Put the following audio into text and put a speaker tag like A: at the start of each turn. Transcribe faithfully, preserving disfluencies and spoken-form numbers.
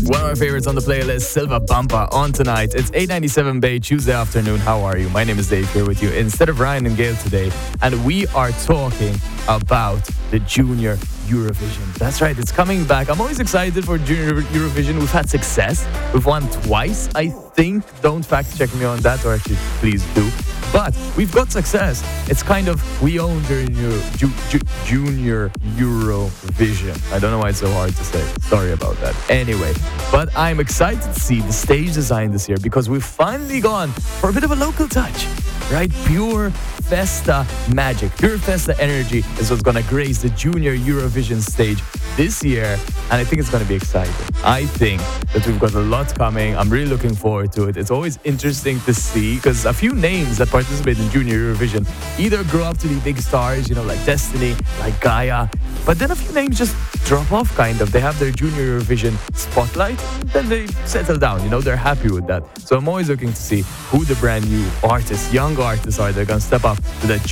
A: One of my favorites on the playlist, Silva Bumpa, on tonight. It's eight ninety-seven Bay, Tuesday afternoon. How are you? My name is Dave here with you instead of Ryan and Gail today. And we are talking about the Junior Eurovision. That's right, it's coming back. I'm always excited for Junior Eurovision. We've had success. We've won twice, I think. Don't fact check me on that, or actually, please do. But we've got success. It's kind of, we own Junior, ju, ju, junior Eurovision. I don't know why it's so hard to say. Sorry about that. Anyway, but I'm excited to see the stage design this year because we've finally gone for a bit of a local touch, right? Pure Festa magic, pure Festa energy is what's going to grace the Junior Eurovision stage this year, and I think it's going to be exciting. I think that we've got a lot coming. I'm really looking forward to it. It's always interesting to see because a few names that participate in Junior Eurovision either grow up to be big stars, you know, like Destiny, like Gaia, but then a few names just drop off kind of. They have their Junior Eurovision spotlight, then they settle down, you know, they're happy with that. So I'm always looking to see who the brand new artists, young artists are that are going to step up to that